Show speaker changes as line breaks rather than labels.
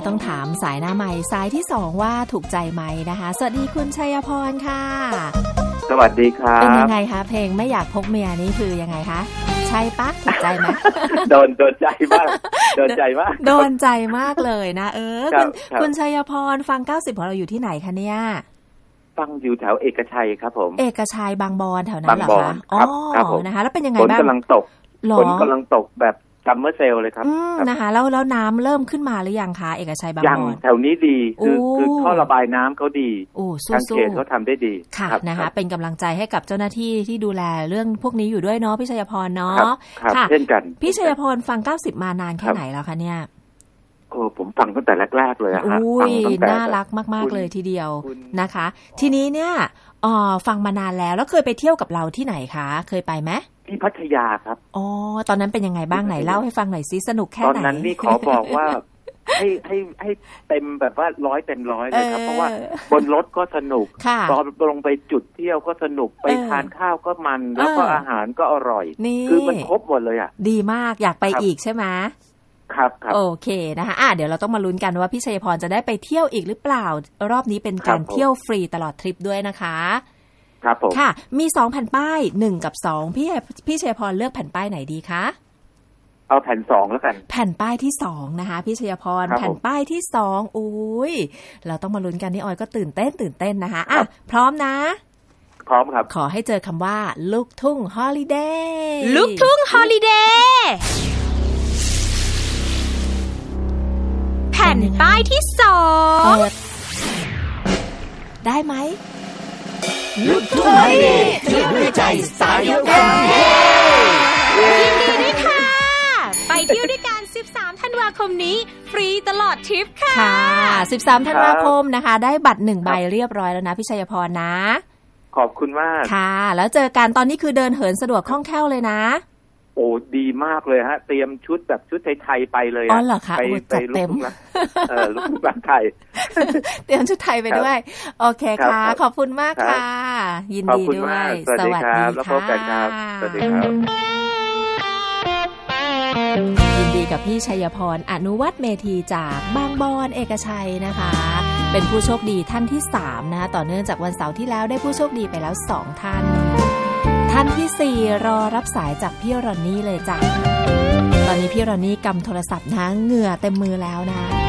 ต้องถามสายหน้าใหม่สายที่2ว่าถูกใจไหมนะคะสวัสดีคุณชัยพรค่ะ
สวัสดีครับ
เป็นยังไงคะเพลงไม่อยากพกเมียนี่คือยังไงคะใช่ปะถูกใจไหม
โดนใจมากโดนใจมาก
โดนใจมากเลยนะคุณชัยพรฟัง90ของเราอยู่ที่ไหนคะเนี่ย
ฟังอยู่แถวเอกชัยครับผม
เอกชัยบางบอนแถวนั้นเหรอคะ
อ๋อ
นะคะแล้วเป็นยังไงบ้าง
ฝนกำลังตกแบบซัมเมอร์เซลเลยครับ
นะคะแล้วน้ำเริ่มขึ้นมาหรือยังคะเอกชัยบางบอน
ยังแถวนี้ดีคือท่อระบายน้ำเขาดีทางเขตเขาทำได้ดี
ค่ะนะคะเป็นกำลังใจให้กับเจ้าหน้าที่ที่ดูแลเรื่องพวกนี้อยู่ด้วยเนาะพี่ชัยพรเนาะ
ค่ะเช่นกัน
พี่ชัยพรฟัง90มานานแค่ไหนแล้วคะเนี่ย
ผมฟังตั้งแต่แรกๆเลยครับ
น่ารักมากๆเลยทีเดียวนะคะทีนี้เนี่ยฟังมานานแล้วเคยไปเที่ยวกับเราที่ไหนคะเคยไปไหม
ที่พัทยาครับ
อ๋อตอนนั้นเป็นยังไงบ้างไหนเล่าให้ฟังหน่อยซิสนุกแค่ไหน
ตอนนั้นนี่ขอบอกว่าให้เต็มแบบว่า100เต็ม100เลยครับเพราะว่าบนรถก็สนุกตอนลงไปจุดเที่ยวก็สนุกไปทานข้าวก็มันแล้วก็อาหารก็อร่อยคือมันครบหมดเลยอ่ะ
ดีมากอยากไปอีกใช่ไหม
ครับ
โอเคนะคะเดี๋ยวเราต้องมาลุ้นกันว่าพี่ชัยพรจะได้ไปเที่ยวอีกหรือเปล่ารอบนี้เป็นการเที่ยวฟรีตลอดทริปด้วยนะคะ
ครับผม
ค่ะมี2แผ่นป้าย1กับ2พี่ชัยพรเลือกแผ่นป้ายไหนดีคะ
เอาแผ่น2แล้วกัน
แผ่นป้ายที่2นะคะพี่ชัยพรแผ่นป้ายที่2อุ้ยเราต้องมาลุ้นกันนี่ออยก็ตื่นเต้นนะคะพร้อมนะ
พร้อมครับ
ขอให้เจอคำว่าลูกทุ่งฮอลิเดย์
ลูกทุ่งฮอลิเดย์แผ่นป้ายที่2
ได้ไหม
ลูกทุ่งฮอลิเดย์เที่ยวด้วยใจสายเดียวกัน
ยินดีด้วยค่ะไปเที่ยวด้วยกัน13ธันวาคมนี้ฟรีตลอดทริปค่ะ
13ธันวาคมนะคะได้บัตร1ใบเรียบร้อยแล้วนะพี่ชัยพรนะ
ขอบคุณมาก
ค่ะแล้วเจอกันตอนนี้คือเดินเหินสะดวกคล่องแคล่วเลยนะ
โอ้ดีมากเลยฮะเตรียมชุดแบบชุดไทยๆไปเลย
อ๋อเหรอคะจัดเต็ม
ลูกทุ่งไทย
เตรียมชุดไทยไปด้วยโอเคค่ะขอบคุณมากค่ะยินดีด้วย
สวัสดีครับแล้วพบกันครับสวัสดีครับ
ยินดีกับพี่ชัยพรอนุวัฒน์เมธีจากบางบอนเอกชัยนะคะเป็นผู้โชคดีท่านที่3นะคะต่อเนื่องจากวันเสาร์ที่แล้วได้ผู้โชคดีไปแล้ว2ท่านที่4รอรับสายจากพี่รอนนี่เลยจ้ะตอนนี้พี่รอนนี่กำโทรศัพท์นะเหงื่อเต็มมือแล้วนะ